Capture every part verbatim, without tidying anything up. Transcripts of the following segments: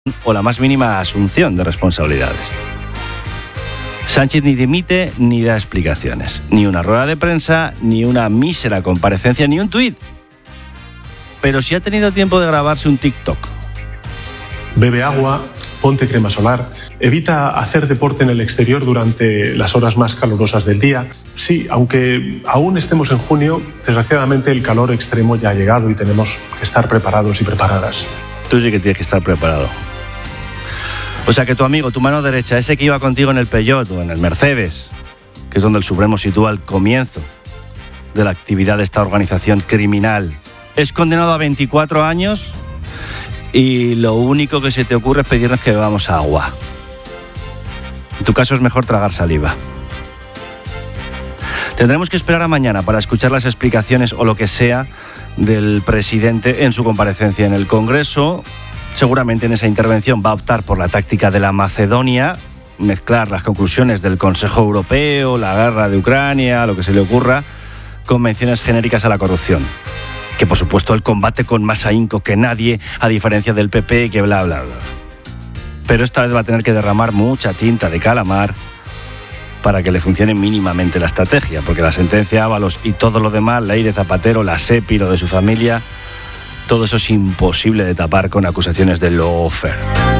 o la más mínima asunción de responsabilidades. Sánchez ni dimite ni da explicaciones, ni una rueda de prensa, ni una mísera comparecencia, ni un tuit. Pero sí ha tenido tiempo de grabarse un TikTok. Bebe agua, ponte crema solar, evita hacer deporte en el exterior durante las horas más calurosas del día. Sí, aunque aún estemos en junio, desgraciadamente el calor extremo ya ha llegado y tenemos que estar preparados y preparadas. Tú sí que tienes que estar preparado. O sea que tu amigo, tu mano derecha, ese que iba contigo en el Peugeot o en el Mercedes, que es donde el Supremo sitúa el comienzo de la actividad de esta organización criminal, es condenado a veinticuatro años y lo único que se te ocurre es pedirnos que bebamos agua. En tu caso es mejor tragar saliva. Tendremos que esperar a mañana para escuchar las explicaciones o lo que sea del presidente en su comparecencia en el Congreso. Seguramente en esa intervención va a optar por la táctica de la Macedonia, mezclar las conclusiones del Consejo Europeo, la guerra de Ucrania, lo que se le ocurra, con menciones genéricas a la corrupción. Que por supuesto él combate con más ahínco que nadie, a diferencia del P P, que bla, bla, bla. Pero esta vez va a tener que derramar mucha tinta de calamar para que le funcione mínimamente la estrategia, porque la sentencia Ábalos y todo lo demás, Leire, Zapatero, la SEPI, lo de su familia, todo eso es imposible de tapar con acusaciones de lawfare.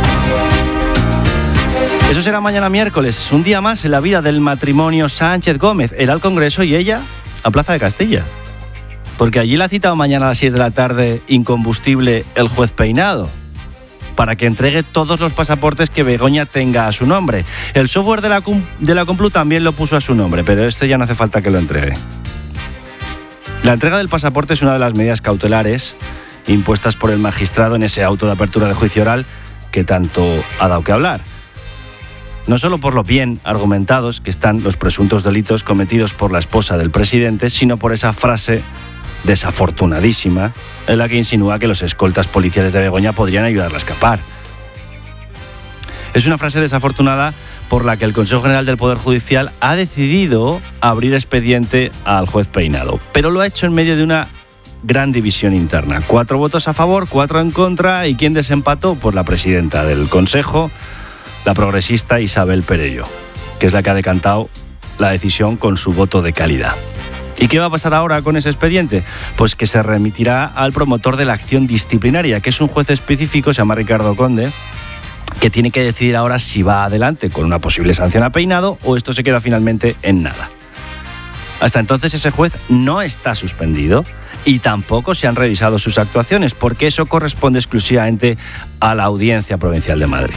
Eso será mañana miércoles, un día más en la vida del matrimonio Sánchez-Gómez. Él al Congreso y ella a Plaza de Castilla. Porque allí la ha citado mañana a las seis de la tarde, incombustible, el juez Peinado, para que entregue todos los pasaportes que Begoña tenga a su nombre. El software de la, de la Complu también lo puso a su nombre, pero este ya no hace falta que lo entregue. La entrega del pasaporte es una de las medidas cautelares impuestas por el magistrado en ese auto de apertura de juicio oral que tanto ha dado que hablar. No solo por lo bien argumentados que están los presuntos delitos cometidos por la esposa del presidente, sino por esa frase desafortunadísima en la que insinúa que los escoltas policiales de Begoña podrían ayudarla a escapar. Es una frase desafortunada por la que el Consejo General del Poder Judicial ha decidido abrir expediente al juez Peinado, pero lo ha hecho en medio de una gran división interna. Cuatro votos a favor, cuatro en contra, y ¿quién desempató? Pues la presidenta del Consejo, la progresista Isabel Perello, que es la que ha decantado la decisión con su voto de calidad. ¿Y qué va a pasar ahora con ese expediente? Pues que se remitirá al promotor de la acción disciplinaria, que es un juez específico, se llama Ricardo Conde, que tiene que decidir ahora si va adelante con una posible sanción a Peinado o esto se queda finalmente en nada. Hasta entonces ese juez no está suspendido y tampoco se han revisado sus actuaciones, porque eso corresponde exclusivamente a la Audiencia Provincial de Madrid.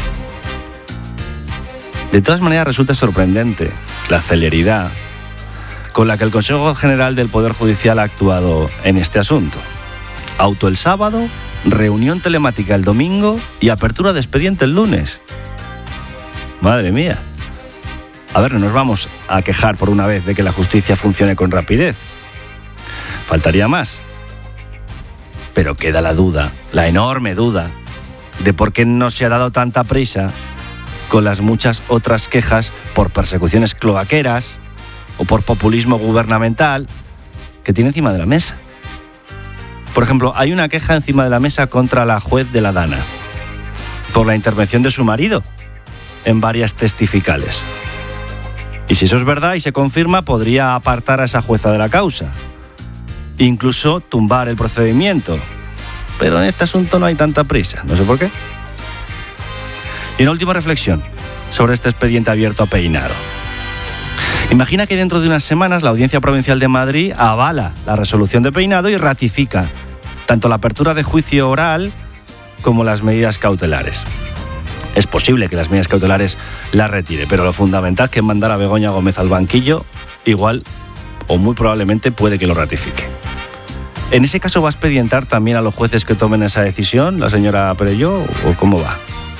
De todas maneras, resulta sorprendente la celeridad con la que el Consejo General del Poder Judicial ha actuado en este asunto. Auto el sábado, reunión telemática el domingo y apertura de expediente el lunes. Madre mía. A ver, no nos vamos a quejar por una vez de que la justicia funcione con rapidez. Faltaría más. Pero queda la duda, la enorme duda, de por qué no se ha dado tanta prisa con las muchas otras quejas por persecuciones cloaqueras o por populismo gubernamental que tiene encima de la mesa. Por ejemplo, hay una queja encima de la mesa contra la juez de la Dana por la intervención de su marido en varias testificales. Y si eso es verdad y se confirma, podría apartar a esa jueza de la causa, incluso tumbar el procedimiento. Pero en este asunto no hay tanta prisa, no sé por qué. Y una última reflexión sobre este expediente abierto a Peinado. Imagina que dentro de unas semanas la Audiencia Provincial de Madrid avala la resolución de Peinado y ratifica tanto la apertura de juicio oral como las medidas cautelares. Es posible que las medidas cautelares las retire, pero lo fundamental que es mandar a Begoña Gómez al banquillo, igual o muy probablemente puede que lo ratifique. ¿En ese caso va a expedientar también a los jueces que tomen esa decisión, la señora Perello, o cómo va?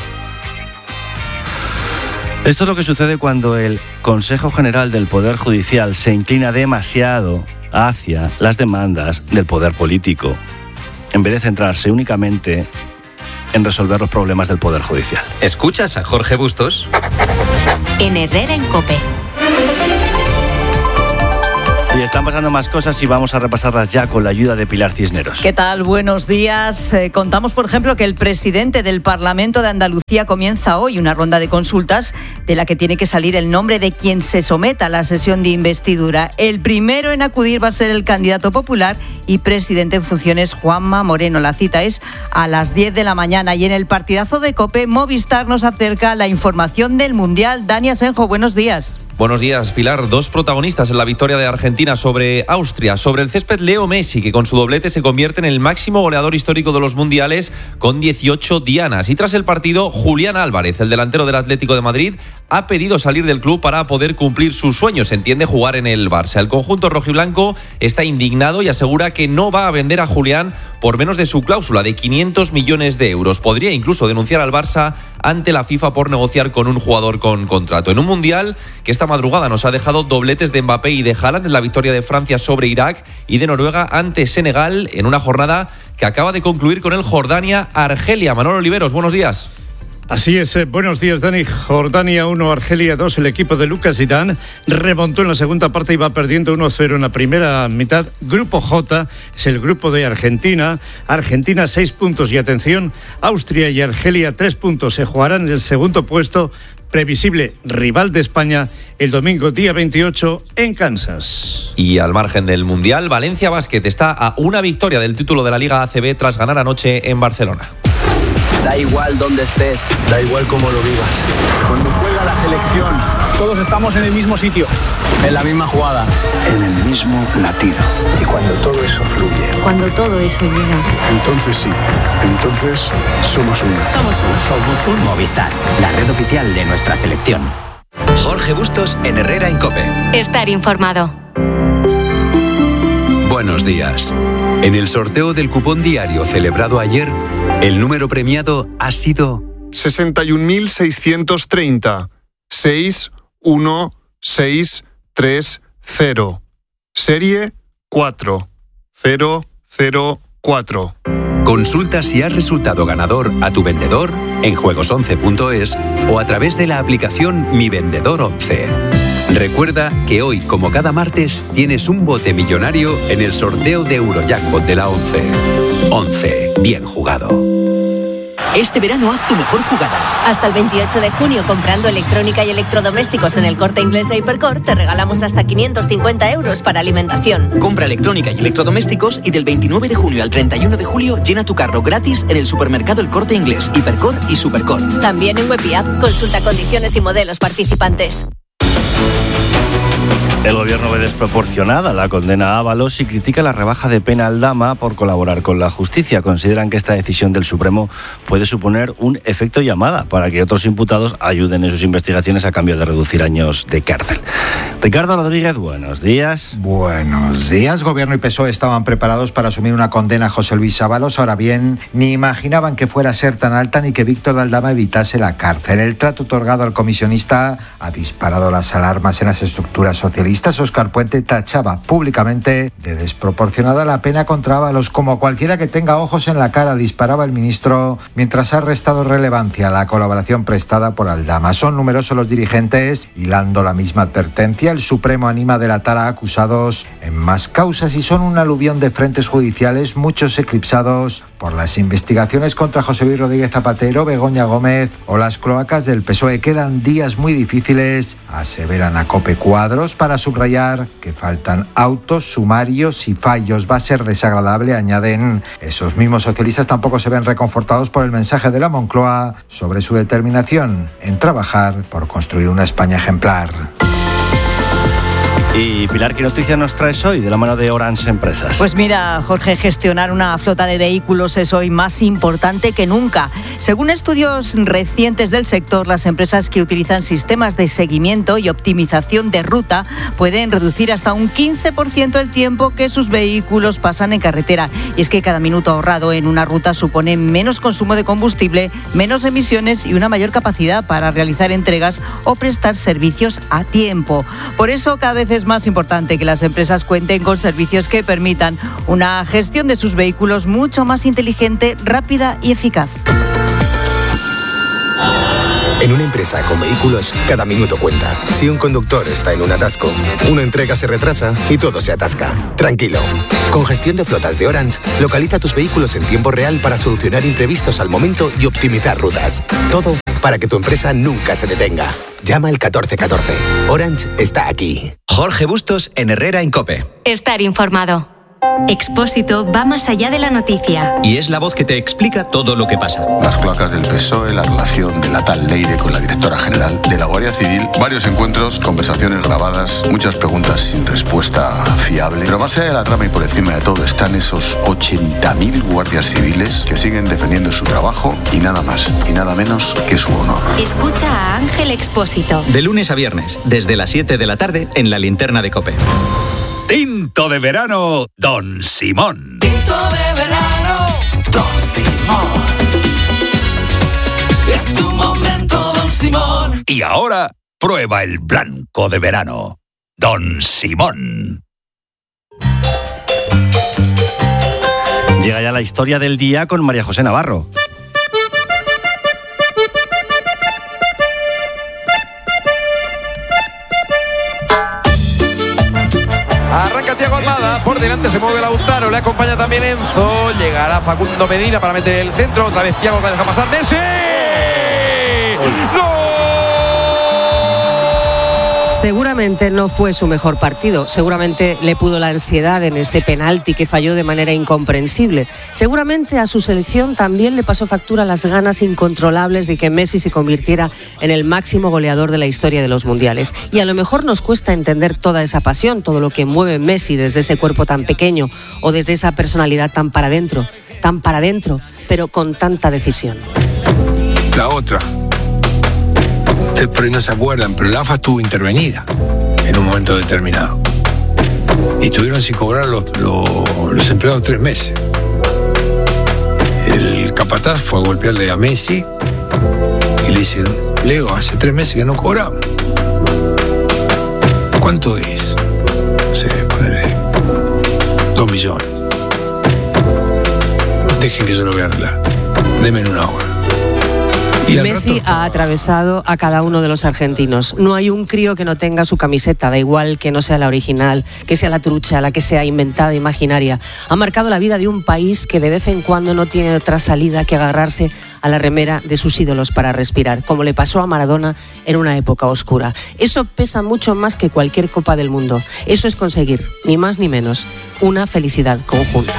Esto es lo que sucede cuando el Consejo General del Poder Judicial se inclina demasiado hacia las demandas del poder político, en vez de centrarse únicamente en resolver los problemas del Poder Judicial. ¿Escuchas a Jorge Bustos? En Herrera en COPE. Y está Están pasando más cosas y vamos a repasarlas ya con la ayuda de Pilar Cisneros. ¿Qué tal? Buenos días. Eh, contamos, por ejemplo, que el presidente del Parlamento de Andalucía comienza hoy una ronda de consultas de la que tiene que salir el nombre de quien se someta a la sesión de investidura. El primero en acudir va a ser el candidato popular y presidente en funciones, Juanma Moreno. La cita es a las diez de la mañana y en el partidazo de COPE, Movistar nos acerca la información del Mundial. Dani Asenjo, buenos días. Buenos días, Pilar. Dos protagonistas en la victoria de Argentina sobre Austria. Sobre el césped, Leo Messi, que con su doblete se convierte en el máximo goleador histórico de los mundiales con dieciocho dianas. Y tras el partido, Julián Álvarez, el delantero del Atlético de Madrid, ha pedido salir del club para poder cumplir sus sueños. Se entiende jugar en el Barça. El conjunto rojiblanco está indignado y asegura que no va a vender a Julián por menos de su cláusula de quinientos millones de euros. Podría incluso denunciar al Barça ante la FIFA por negociar con un jugador con contrato. En un mundial que esta madrugada nos ha dejado dobletes de Mbappé y de Haaland en la victoria de Francia sobre Irak y de Noruega ante Senegal en una jornada que acaba de concluir con el Jordania-Argelia. Manolo Oliveros, buenos días. Así es, eh, buenos días, Dani. Jordania uno, Argelia dos. El equipo de Lucas Zidane remontó en la segunda parte y va perdiendo uno cero en la primera mitad. Grupo J es el grupo de Argentina. Argentina seis puntos y atención, Austria y Argelia tres puntos. Se jugarán en el segundo puesto, previsible rival de España, el domingo día veintiocho en Kansas. Y al margen del Mundial, Valencia Basket está a una victoria del título de la Liga A C B tras ganar anoche en Barcelona. Da igual dónde estés, da igual cómo lo vivas. Cuando juega la selección, todos estamos en el mismo sitio, en la misma jugada, en el mismo latido. Y cuando todo eso fluye, cuando todo eso llega, entonces sí, entonces somos uno. Somos uno. Somos un Movistar, la red oficial de nuestra selección. Jorge Bustos en Herrera en COPE. Estar informado. Buenos días. En el sorteo del cupón diario celebrado ayer, el número premiado ha sido sesenta y un mil seiscientos treinta, seis uno seis tres cero, serie cuatro cero cero cuatro. Consulta si has resultado ganador a tu vendedor en juegos once punto es o a través de la aplicación Mi Vendedor once. Recuerda que hoy, como cada martes, tienes un bote millonario en el sorteo de Eurojackpot de la once. once. Bien jugado. Este verano haz tu mejor jugada. Hasta el veintiocho de junio, comprando electrónica y electrodomésticos en el Corte Inglés de Hipercor, te regalamos hasta quinientos cincuenta euros para alimentación. Compra electrónica y electrodomésticos y del veintinueve de junio al treinta y uno de julio llena tu carro gratis en el supermercado El Corte Inglés, Hipercor y Supercor. También en web y app. Consulta condiciones y modelos participantes. El gobierno ve desproporcionada la condena a Ábalos y critica la rebaja de pena al Dama por colaborar con la justicia. Consideran que esta decisión del Supremo puede suponer un efecto llamada para que otros imputados ayuden en sus investigaciones a cambio de reducir años de cárcel. Ricardo Rodríguez, buenos días. Buenos días. Gobierno y P S O E estaban preparados para asumir una condena a José Luis Ábalos. Ahora bien, ni imaginaban que fuera a ser tan alta ni que Víctor de Aldama evitase la cárcel. El trato otorgado al comisionista ha disparado las alarmas en las estructuras socialistas. Óscar Puente tachaba públicamente de desproporcionada la pena contra Ábalos. Como cualquiera que tenga ojos en la cara, disparaba el ministro, mientras ha restado relevancia a la colaboración prestada por Aldama. Son numerosos los dirigentes hilando la misma advertencia. El Supremo anima a delatar a acusados en más causas y son un aluvión de frentes judiciales, muchos eclipsados por las investigaciones contra José Luis Rodríguez Zapatero, Begoña Gómez o las cloacas del P S O E. Quedan días muy difíciles, aseveran a COPE Cuadros, para subrayar que faltan autos, sumarios y fallos. Va a ser desagradable, añaden. Esos mismos socialistas tampoco se ven reconfortados por el mensaje de la Moncloa sobre su determinación en trabajar por construir una España ejemplar. Y Pilar, ¿qué noticias nos traes hoy de la mano de Orange Empresas? Pues mira, Jorge, gestionar una flota de vehículos es hoy más importante que nunca. Según estudios recientes del sector, las empresas que utilizan sistemas de seguimiento y optimización de ruta pueden reducir hasta un quince por ciento el tiempo que sus vehículos pasan en carretera. Y es que cada minuto ahorrado en una ruta supone menos consumo de combustible, menos emisiones y una mayor capacidad para realizar entregas o prestar servicios a tiempo. Por eso, cada vez es más importante que las empresas cuenten con servicios que permitan una gestión de sus vehículos mucho más inteligente, rápida y eficaz. En una empresa con vehículos, cada minuto cuenta. Si un conductor está en un atasco, una entrega se retrasa y todo se atasca. Tranquilo. Con gestión de flotas de Orange, localiza tus vehículos en tiempo real para solucionar imprevistos al momento y optimizar rutas. Todo para que tu empresa nunca se detenga. Llama al catorce catorce. Orange está aquí. Jorge Bustos en Herrera en COPE. Estar informado. Expósito va más allá de la noticia. Y es la voz que te explica todo lo que pasa. Las cloacas del P S O E, la relación de la tal Leire con la directora general de la Guardia Civil, varios encuentros, conversaciones grabadas, muchas preguntas sin respuesta fiable. Pero más allá de la trama y por encima de todo están esos ochenta mil guardias civiles que siguen defendiendo su trabajo y nada más y nada menos que su honor. Escucha a Ángel Expósito. De lunes a viernes, desde las siete de la tarde, en la linterna de COPE. Tinto de verano, Don Simón. Tinto de verano, Don Simón. Es tu momento, Don Simón. Y ahora, prueba el blanco de verano, Don Simón. Llega ya la historia del día con María José Navarro. Arranca Thiago Almada, por delante se mueve Lautaro, le acompaña también Enzo, llegará Facundo Medina para meter el centro, otra vez Thiago que deja pasar, ¡Messi! ¡No! Seguramente no fue su mejor partido, seguramente le pudo la ansiedad en ese penalti que falló de manera incomprensible. Seguramente a su selección también le pasó factura las ganas incontrolables de que Messi se convirtiera en el máximo goleador de la historia de los mundiales. Y a lo mejor nos cuesta entender toda esa pasión, todo lo que mueve Messi desde ese cuerpo tan pequeño o desde esa personalidad tan para adentro, tan para adentro, pero con tanta decisión. La otra. Ustedes por ahí no se acuerdan, pero la A F A estuvo intervenida en un momento determinado. Y estuvieron sin cobrar los, los, los empleados tres meses. El capataz fue a golpearle a Messi y le dice: Leo, hace tres meses que no cobramos. ¿Cuánto es? No sé, ponerle dos millones. Dejen que yo lo voy a arreglar. Denme en una hora. Y Messi ha atravesado a cada uno de los argentinos. No hay un crío que no tenga su camiseta, da igual que no sea la original, que sea la trucha, la que sea inventada, imaginaria. Ha marcado la vida de un país que de vez en cuando no tiene otra salida que agarrarse a la remera de sus ídolos para respirar, como le pasó a Maradona en una época oscura. Eso pesa mucho más que cualquier Copa del Mundo. Eso es conseguir, ni más ni menos, una felicidad conjunta.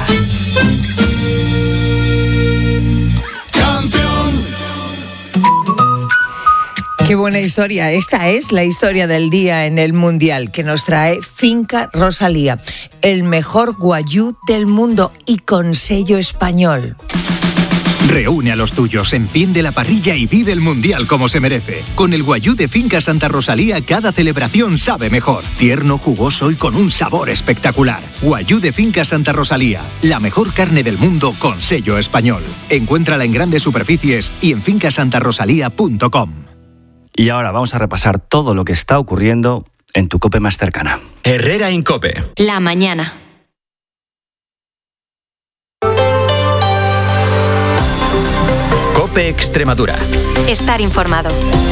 Qué buena historia. Esta es la historia del día en el Mundial que nos trae Finca Rosalía, el mejor guayú del mundo y con sello español. Reúne a los tuyos, enciende la parrilla y vive el Mundial como se merece. Con el guayú de Finca Santa Rosalía, cada celebración sabe mejor. Tierno, jugoso y con un sabor espectacular. Guayú de Finca Santa Rosalía, la mejor carne del mundo con sello español. Encuéntrala en grandes superficies y en finca santa rosalía punto com. Y ahora vamos a repasar todo lo que está ocurriendo en tu COPE más cercana. Herrera en COPE. La mañana. COPE Extremadura. Estar informado.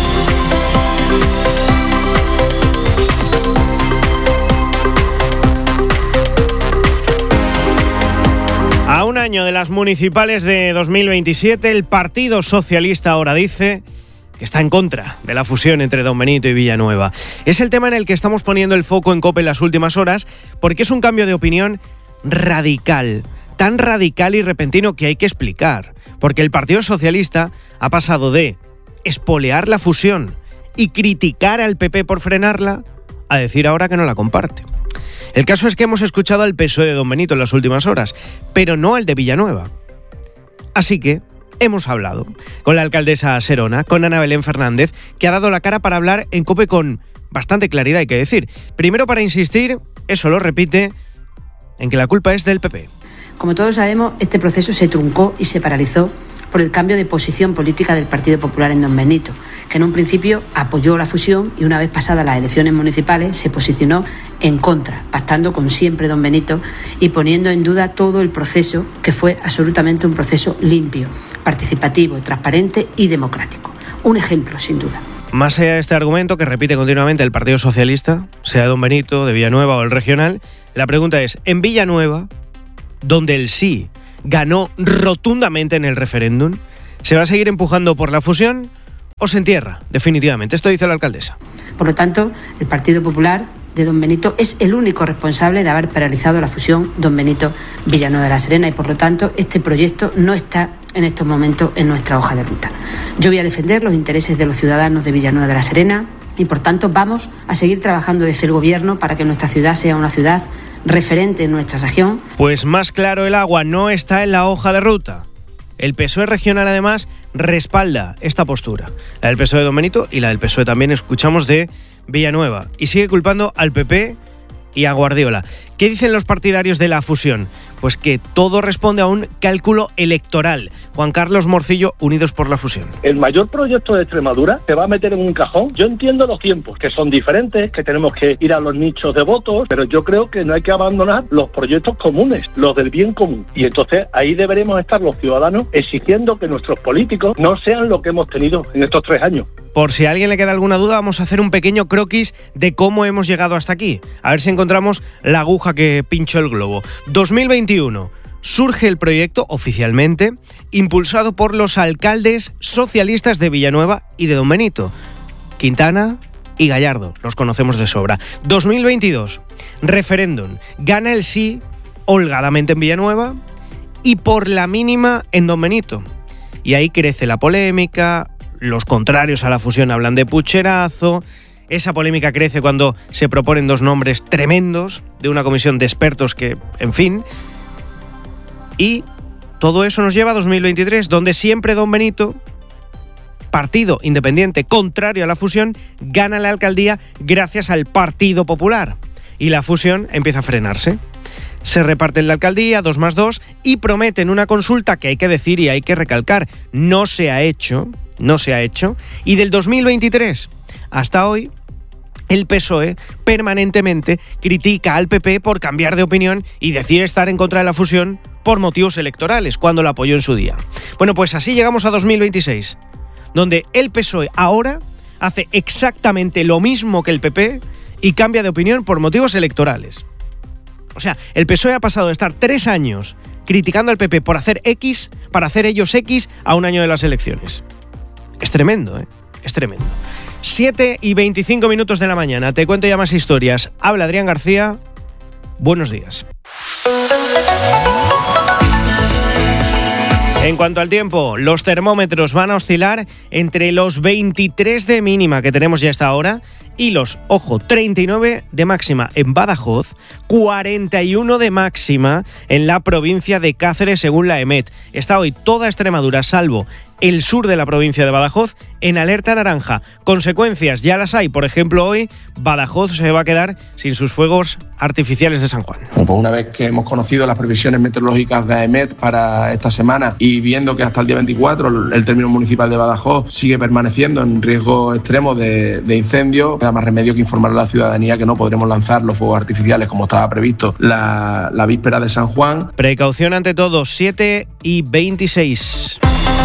A un año de las municipales de dos mil veintisiete, el Partido Socialista ahora dice que está en contra de la fusión entre Don Benito y Villanueva. Es el tema en el que estamos poniendo el foco en COPE en las últimas horas, porque es un cambio de opinión radical, tan radical y repentino que hay que explicar, porque el Partido Socialista ha pasado de espolear la fusión y criticar al P P por frenarla, a decir ahora que no la comparte. El caso es que hemos escuchado al P S O E de Don Benito en las últimas horas, pero no al de Villanueva. Así que hemos hablado con la alcaldesa Serona, con Ana Belén Fernández, que ha dado la cara para hablar en COPE con bastante claridad, hay que decir. Primero, para insistir, eso lo repite, en que la culpa es del P P. Como todos sabemos, este proceso se truncó y se paralizó por el cambio de posición política del Partido Popular en Don Benito, que en un principio apoyó la fusión y una vez pasadas las elecciones municipales se posicionó en contra, pactando con siempre Don Benito y poniendo en duda todo el proceso, que fue absolutamente un proceso limpio, participativo, transparente y democrático. un ejemplo, sin duda. Más allá de este argumento que repite continuamente el Partido Socialista, sea Don Benito, de Villanueva o el regional, la pregunta es, en Villanueva, donde el sí ganó rotundamente en el referéndum, ¿se va a seguir empujando por la fusión o se entierra definitivamente? Esto dice la alcaldesa. Por lo tanto, el Partido Popular de Don Benito es el único responsable de haber paralizado la fusión Don Benito-Villanueva de la Serena y, por lo tanto, este proyecto no está en estos momentos en nuestra hoja de ruta. Yo voy a defender los intereses de los ciudadanos de Villanueva de la Serena y, por tanto, vamos a seguir trabajando desde el Gobierno para que nuestra ciudad sea una ciudad referente en nuestra región. Pues más claro el agua, no está en la hoja de ruta. El P S O E regional, además, respalda esta postura. La del P S O E de Don Benito y la del P S O E también escuchamos de Villanueva. Y sigue culpando al P P y a Guardiola. ¿Qué dicen los partidarios de la fusión? Pues que todo responde a un cálculo electoral. Juan Carlos Morcillo, Unidos por la Fusión. El mayor proyecto de Extremadura se va a meter en un cajón. Yo entiendo los tiempos, que son diferentes, que tenemos que ir a los nichos de votos, pero yo creo que no hay que abandonar los proyectos comunes, los del bien común. Y entonces ahí deberemos estar los ciudadanos exigiendo que nuestros políticos no sean lo que hemos tenido en estos tres años. Por si a alguien le queda alguna duda, vamos a hacer un pequeño croquis de cómo hemos llegado hasta aquí. A ver si encontramos la aguja que pinchó el globo. dos mil veintiuno. Surge el proyecto oficialmente, impulsado por los alcaldes socialistas de Villanueva y de Don Benito. Quintana y Gallardo, los conocemos de sobra. dos mil veintidós. Referéndum. Gana el sí holgadamente en Villanueva y por la mínima en Don Benito. Y ahí crece la polémica. Los contrarios a la fusión hablan de pucherazo. Esa polémica crece cuando se proponen dos nombres tremendos de una comisión de expertos que, en fin. Y todo eso nos lleva a dos mil veintitrés, donde siempre Don Benito, partido independiente contrario a la fusión, gana la alcaldía gracias al Partido Popular. Y la fusión empieza a frenarse. Se reparten la alcaldía, dos más dos, y prometen una consulta que hay que decir y hay que recalcar. No se ha hecho, no se ha hecho. Y del dos mil veintitrés hasta hoy, el P S O E permanentemente critica al P P por cambiar de opinión y decir estar en contra de la fusión por motivos electorales, cuando la apoyó en su día. Bueno, pues así llegamos a dos mil veintiséis, donde el P S O E ahora hace exactamente lo mismo que el P P y cambia de opinión por motivos electorales. O sea, el P S O E ha pasado de estar tres años criticando al P P por hacer X, para hacer ellos X, a un año de las elecciones. Es tremendo, ¿eh? Es tremendo. siete y veinticinco minutos de la mañana. Te cuento ya más historias. Habla Adrián García. Buenos días. En cuanto al tiempo, los termómetros van a oscilar entre los veintitrés de mínima que tenemos ya hasta ahora y los, ojo, treinta y nueve de máxima en Badajoz, cuarenta y uno de máxima en la provincia de Cáceres, según la EMET. Está hoy toda Extremadura, salvo el sur de la provincia de Badajoz, en alerta naranja. Consecuencias ya las hay. Por ejemplo, hoy Badajoz se va a quedar sin sus fuegos artificiales de San Juan. Pues una vez que hemos conocido las previsiones meteorológicas de AEMET para esta semana y viendo que hasta el día veinticuatro el término municipal de Badajoz sigue permaneciendo en riesgo extremo de, de incendio, queda más remedio que informar a la ciudadanía que no podremos lanzar los fuegos artificiales como estaba previsto la, la víspera de San Juan. Precaución ante todo, siete y veintiséis.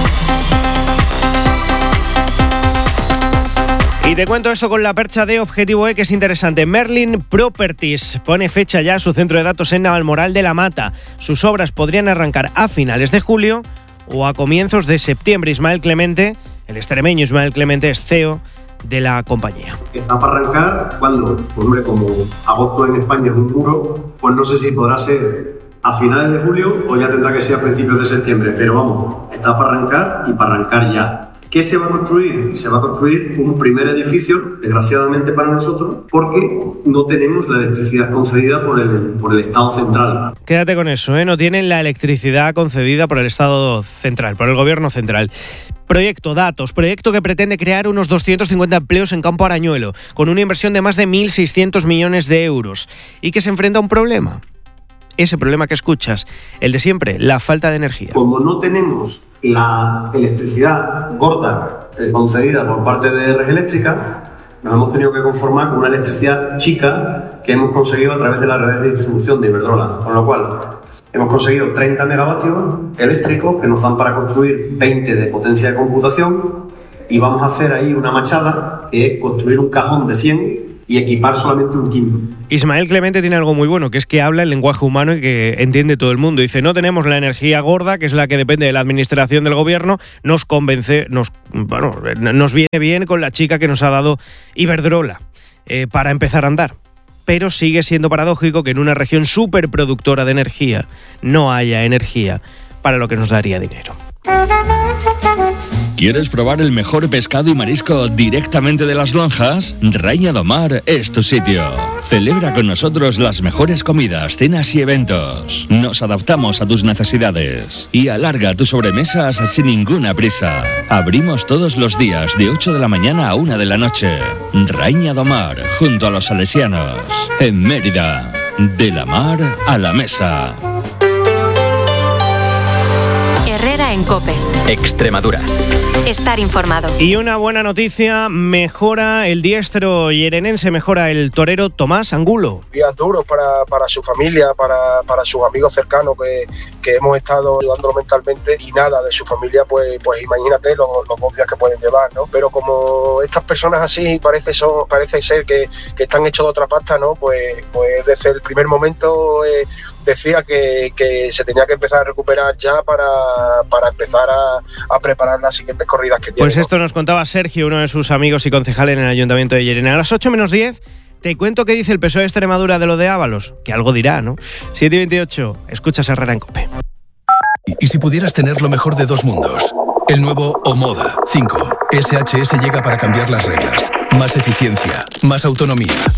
Y te cuento esto con la percha de Objetivo E, que es interesante. Merlin Properties pone fecha ya a su centro de datos en Navalmoral de la Mata. Sus obras podrían arrancar a finales de julio o a comienzos de septiembre. Ismael Clemente, el extremeño Ismael Clemente, es C E O de la compañía. ¿Está para arrancar cuándo? Pues hombre, como agosto en España es un muro, pues no sé si podrá ser a finales de julio o ya tendrá que ser a principios de septiembre. Pero vamos, está para arrancar y para arrancar ya. ¿Qué se va a construir? Se va a construir un primer edificio, desgraciadamente para nosotros, porque no tenemos la electricidad concedida por el, por el Estado central. Quédate con eso, ¿eh? No tienen la electricidad concedida por el Estado central, por el Gobierno central. Proyecto Datos, proyecto que pretende crear unos doscientos cincuenta empleos en Campo Arañuelo, con una inversión de más de mil seiscientos millones de euros, y que se enfrenta a un problema. Ese problema que escuchas, el de siempre, la falta de energía. Como no tenemos la electricidad gorda eh, concedida por parte de Red Eléctrica, nos hemos tenido que conformar con una electricidad chica que hemos conseguido a través de las redes de distribución de Iberdrola, con lo cual hemos conseguido treinta megavatios eléctricos que nos dan para construir veinte de potencia de computación y vamos a hacer ahí una machada, que es construir un cajón de cien y equipar solamente un quinto. Ismael Clemente tiene algo muy bueno, que es que habla el lenguaje humano y que entiende todo el mundo. Dice, no tenemos la energía gorda, que es la que depende de la administración del gobierno, nos convence, nos, bueno, nos viene bien con la chica que nos ha dado Iberdrola eh, para empezar a andar. Pero sigue siendo paradójico que en una región superproductora de energía no haya energía para lo que nos daría dinero. ¿Quieres probar el mejor pescado y marisco directamente de las lonjas? Raïnya do Mar es tu sitio. Celebra con nosotros las mejores comidas, cenas y eventos. Nos adaptamos a tus necesidades y alarga tus sobremesas sin ninguna prisa. Abrimos todos los días de ocho de la mañana a una de la noche. Raïnya do Mar, junto a los salesianos. En Mérida, de la mar a la mesa. Herrera en COPE. Extremadura. Estar informado. Y una buena noticia, mejora el diestro yerenense, mejora el torero Tomás Angulo. Días duros para, para su familia, para, para sus amigos cercanos que, que hemos estado ayudándolo mentalmente, y nada, de su familia, pues, pues imagínate los, los dos días que pueden llevar, ¿no? Pero como estas personas así parece, son, parece ser que, que están hechos de otra pasta, ¿no? Pues, pues desde el primer momento eh, decía que, que se tenía que empezar a recuperar ya para, para empezar a, a preparar las siguientes corridas que tiene. Pues ¿no? esto nos contaba Sergio, uno de sus amigos y concejales en el Ayuntamiento de Llerena. A las ocho menos diez te cuento qué dice el P S O E de Extremadura de lo de Ábalos, que algo dirá, ¿no? siete y veintiocho, escuchas a Herrera en COPE. ¿Y si pudieras tener lo mejor de dos mundos? El nuevo Omoda cinco. S H S llega para cambiar las reglas. Más eficiencia, más autonomía,